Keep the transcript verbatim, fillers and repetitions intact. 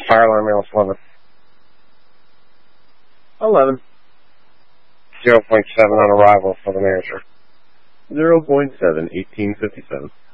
fire alarm mail eleven. eleven. zero point seven on arrival for the manager. zero point seven, eighteen fifty-seven.